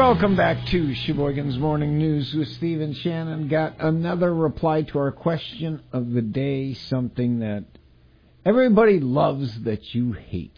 Welcome back to Sheboygan's Morning News with Steve and Shannon. Got another reply to our question of the day, something that everybody loves that you hate.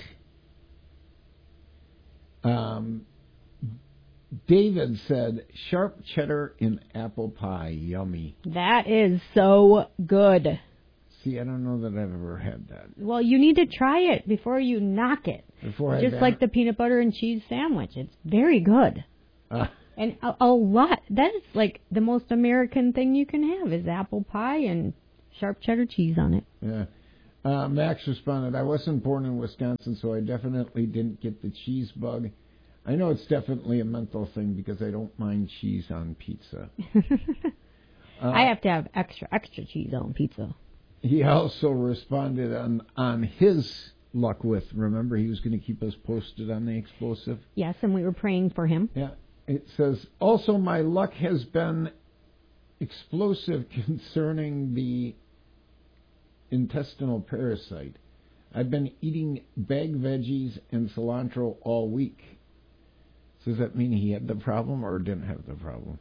David said, sharp cheddar in apple pie, yummy. That is so good. See, I don't know that I've ever had that. Well, you need to try it before you knock it. Just like the peanut butter and cheese sandwich. It's very good. And a lot. That is like the most American thing you can have is apple pie and sharp cheddar cheese on it. Yeah. Max responded, I wasn't born in Wisconsin, so I definitely didn't get the cheese bug. I know it's definitely a mental thing because I don't mind cheese on pizza. I have to have extra cheese on pizza. He also responded on his luck with, remember, he was going to keep us posted on the explosive? Yes, and we were praying for him. Yeah. It says, also my luck has been explosive concerning the intestinal parasite. I've been eating bagged veggies and cilantro all week. Does that mean he had the problem or didn't have the problem?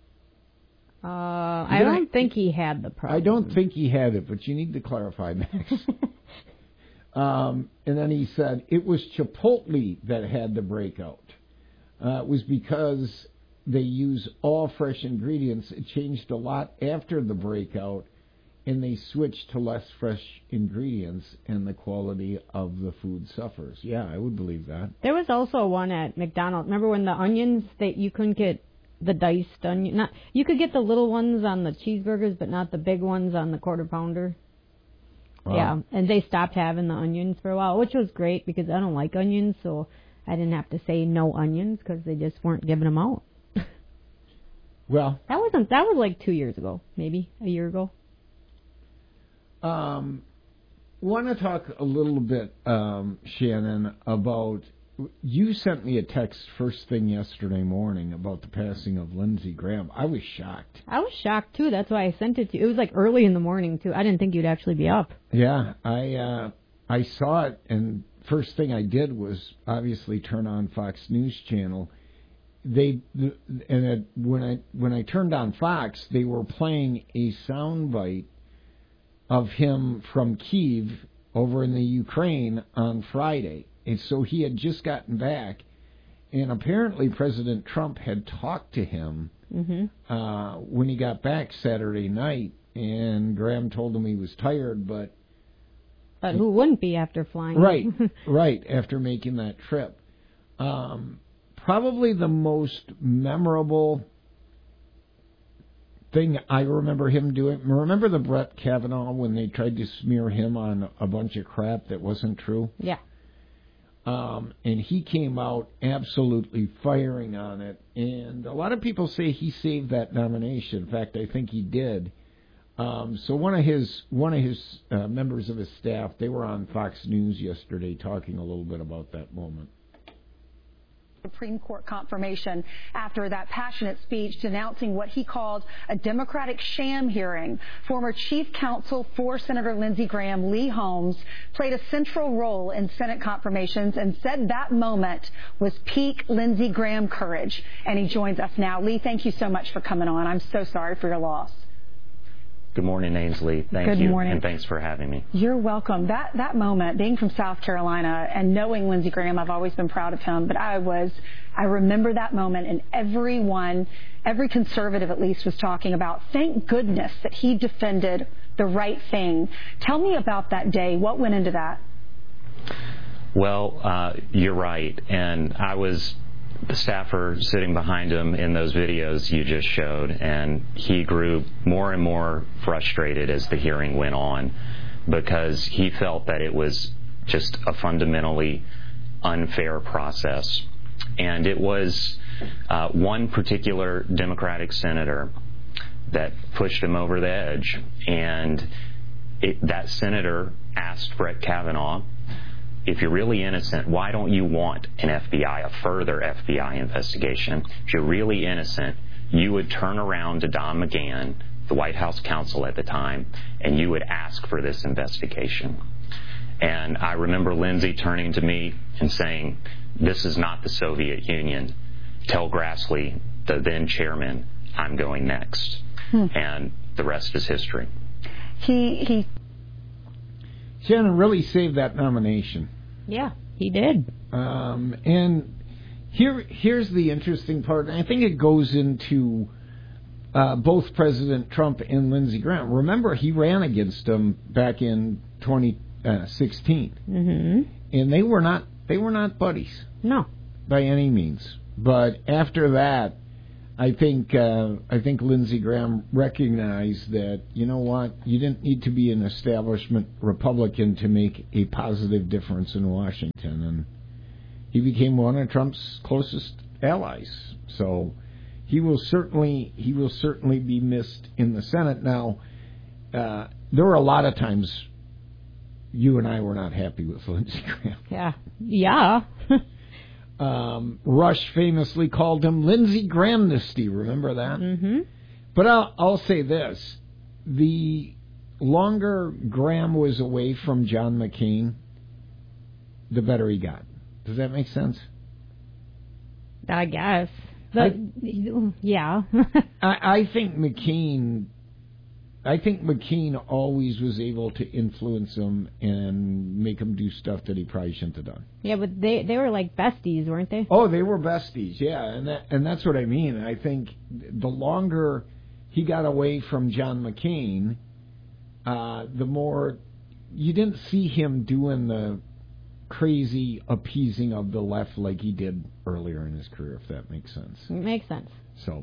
I don't think he had the problem. I don't think he had it, but you need to clarify, Max. And then he said, it was Chipotle that had the breakout. It was because they use all fresh ingredients. It changed a lot after the breakout, and they switched to less fresh ingredients, and the quality of the food suffers. Yeah, I would believe that. There was also one at McDonald's. Remember when the onions, that you couldn't get the diced onion? You could get the little ones on the cheeseburgers, but not the big ones on the quarter pounder. Wow. Yeah, and they stopped having the onions for a while, which was great because I don't like onions, so I didn't have to say no onions because they just weren't giving them out. Well, that was like 2 years ago, maybe a year ago. Want to talk a little bit, Shannon, about, you sent me a text first thing yesterday morning about the passing of Lindsey Graham. I was shocked. I was shocked, too. That's why I sent it to you. It was like early in the morning, too. I didn't think you'd actually be up. Yeah, I saw it, and first thing I did was obviously turn on Fox News Channel. When I turned on Fox, they were playing a soundbite of him from Kyiv over in the Ukraine on Friday. And so he had just gotten back, and apparently President Trump had talked to him when he got back Saturday night, and Graham told him he was tired, but who wouldn't be after flying? Right, after making that trip. Probably the most memorable thing I remember him doing. Remember the Brett Kavanaugh when they tried to smear him on a bunch of crap that wasn't true? Yeah. And he came out absolutely firing on it. And a lot of people say he saved that nomination. In fact, I think he did. So one of his members of his staff, they were on Fox News yesterday talking a little bit about that moment. Supreme Court confirmation after that passionate speech denouncing what he called a Democratic sham hearing. Former chief counsel for Senator Lindsey Graham, Lee Holmes, played a central role in Senate confirmations and said that moment was peak Lindsey Graham courage. And he joins us now. Lee, thank you so much for coming on. I'm so sorry for your loss. Good morning, Ainsley. Thank you. Good morning. And thanks for having me. You're welcome. That moment, being from South Carolina and knowing Lindsey Graham, I've always been proud of him, but I remember that moment, and every conservative at least was talking about, thank goodness that he defended the right thing. Tell me about that day. What went into that? Well, you're right. And I was the staffer sitting behind him in those videos you just showed, and he grew more and more frustrated as the hearing went on because he felt that it was just a fundamentally unfair process. And it was one particular Democratic senator that pushed him over the edge, and that senator asked Brett Kavanaugh, if you're really innocent, why don't you want a further FBI investigation? If you're really innocent, you would turn around to Don McGahn, the White House counsel at the time, and you would ask for this investigation. And I remember Lindsey turning to me and saying, this is not the Soviet Union. tell Grassley, the then chairman, I'm going next. And the rest is history. He Shannon really saved that nomination. Yeah, he did. And here's the interesting part. And I think it goes into both President Trump and Lindsey Graham. Remember, he ran against him back in 2016, and they were not buddies. No, by any means. But after that, I think Lindsey Graham recognized that, you know what, you didn't need to be an establishment Republican to make a positive difference in Washington, and he became one of Trump's closest allies. So he will certainly be missed in the Senate. Now, there were a lot of times you and I were not happy with Lindsey Graham. Yeah. Rush famously called him Lindsey Grahamnesty. Remember that? Mm-hmm. But I'll say this: the longer Graham was away from John McCain, the better he got. Does that make sense? I guess. But, yeah. I think McCain always was able to influence him and make him do stuff that he probably shouldn't have done. Yeah, but they were like besties, weren't they? Oh, they were besties, yeah, and that's what I mean. I think the longer he got away from John McCain, the more you didn't see him doing the crazy appeasing of the left like he did earlier in his career, if that makes sense. It makes sense. So,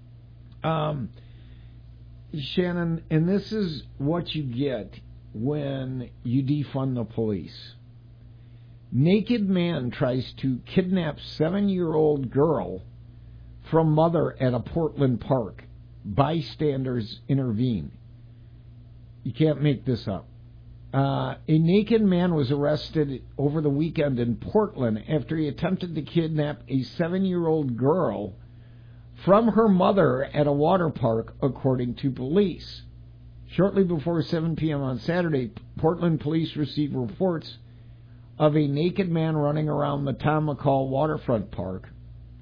Shannon, and this is what you get when you defund the police. Naked man tries to kidnap 7-year-old girl from mother at a Portland park. Bystanders intervene. You can't make this up. A naked man was arrested over the weekend in Portland after he attempted to kidnap a 7-year-old girl from her mother at a water park, according to police. Shortly before 7 p.m. on Saturday, Portland police received reports of a naked man running around the Tom McCall waterfront park,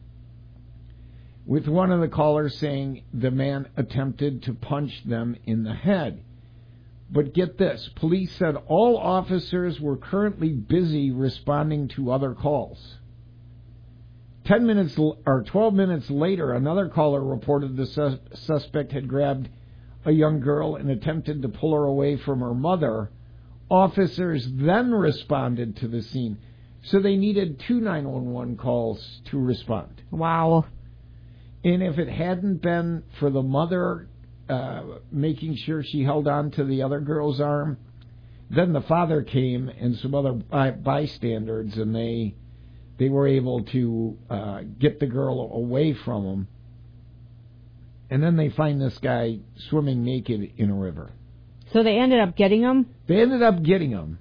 with one of the callers saying the man attempted to punch them in the head. But get this, police said all officers were currently busy responding to other calls. 12 minutes later, another caller reported the suspect had grabbed a young girl and attempted to pull her away from her mother. Officers then responded to the scene. So they needed 2 911 calls to respond. Wow. And if it hadn't been for the mother making sure she held on to the other girl's arm, then the father came and some other bystanders, and they were able to get the girl away from him. And then they find this guy swimming naked in a river. So they ended up getting him? They ended up getting him.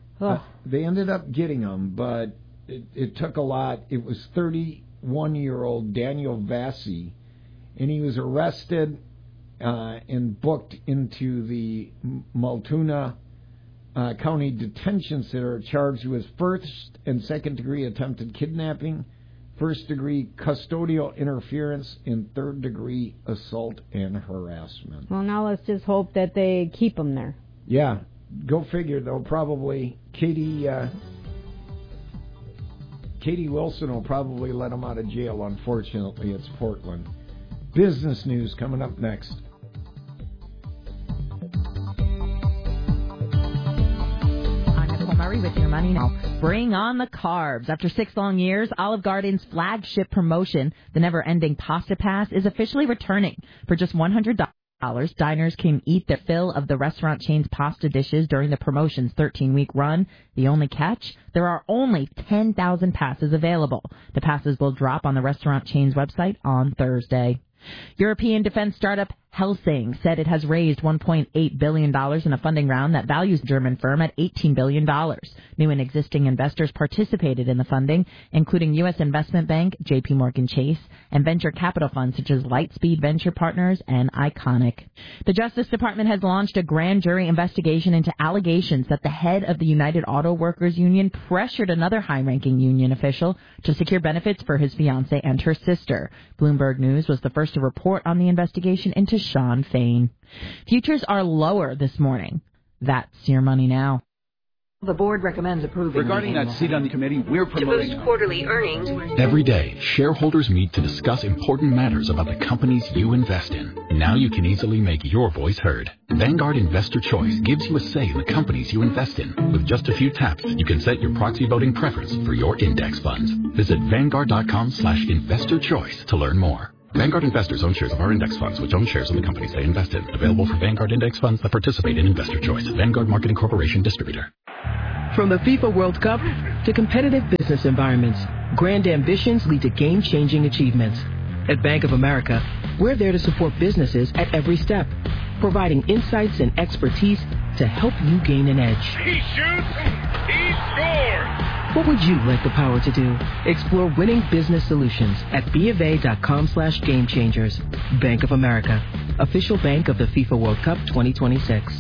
But it took a lot. It was 31-year-old Daniel Vassie, and he was arrested and booked into the Multnomah County Detention Center, charged with first and second degree attempted kidnapping, first degree custodial interference, and third degree assault and harassment. Well, now let's just hope that they keep him there. Yeah, go figure. They'll probably Katie Wilson will probably let him out of jail. Unfortunately, it's Portland. Business news coming up next. Murray with your money now. Bring on the carbs. After 6 long years, Olive Garden's flagship promotion, the never-ending Pasta Pass, is officially returning. For just $100, diners can eat their fill of the restaurant chain's pasta dishes during the promotion's 13-week run. The only catch? There are only 10,000 passes available. The passes will drop on the restaurant chain's website on Thursday. European defense startup Helsing said it has raised $1.8 billion in a funding round that values the German firm at $18 billion. New and existing investors participated in the funding, including U.S. Investment Bank, J.P. Morgan Chase, and venture capital funds such as Lightspeed Venture Partners and Iconic. The Justice Department has launched a grand jury investigation into allegations that the head of the United Auto Workers Union pressured another high-ranking union official to secure benefits for his fiancée and her sister. Bloomberg News was the first to report on the investigation into Sean Fain. Futures are lower this morning. That's your money now. The board recommends approving. Regarding that seat on the committee, we're promoting to boost quarterly earnings. Every day, shareholders meet to discuss important matters about the companies you invest in. Now you can easily make your voice heard. Vanguard Investor Choice gives you a say in the companies you invest in. With just a few taps, you can set your proxy voting preference for your index funds. Visit Vanguard.com/investor choice to learn more. Vanguard investors own shares of our index funds, which own shares of the companies they invest in. Available for Vanguard index funds that participate in Investor Choice. Vanguard Marketing Corporation Distributor. From the FIFA World Cup to competitive business environments, grand ambitions lead to game-changing achievements. At Bank of America, we're there to support businesses at every step, providing insights and expertise to help you gain an edge. He shoots, he scores! What would you like the power to do? Explore winning business solutions at BofA.com/gamechangers. Bank of America, official bank of the FIFA World Cup 2026.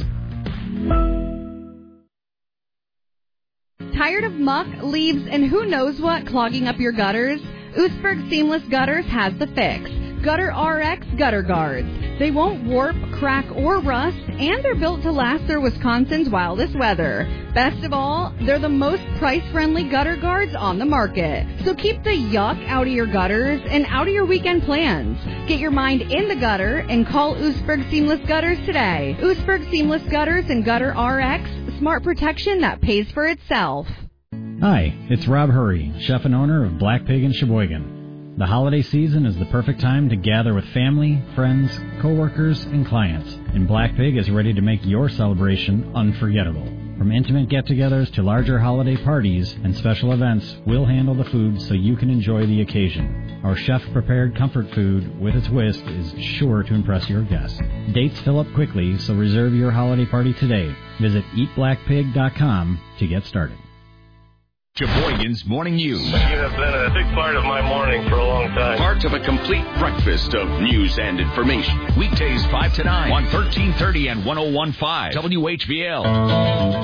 Tired of muck, leaves, and who knows what clogging up your gutters? Oostburg Seamless Gutters has the fix. Gutter RX Gutter Guards. They won't warp, crack, or rust, and they're built to last through Wisconsin's wildest weather. Best of all, they're the most price-friendly gutter guards on the market. So keep the yuck out of your gutters and out of your weekend plans. Get your mind in the gutter and call Oostburg Seamless Gutters today. Oostburg Seamless Gutters and Gutter RX, smart protection that pays for itself. Hi, it's Rob Hurry, chef and owner of Black Pig in Sheboygan. The holiday season is the perfect time to gather with family, friends, coworkers, and clients, and Black Pig is ready to make your celebration unforgettable. From intimate get-togethers to larger holiday parties and special events, we'll handle the food so you can enjoy the occasion. Our chef-prepared comfort food with a twist is sure to impress your guests. Dates fill up quickly, so reserve your holiday party today. Visit eatblackpig.com to get started. Sheboygan's Morning News. You have been a big part of my morning for a long time. Part of a complete breakfast of news and information. Weekdays 5 to 9 on 1330 and 101.5 WHBL.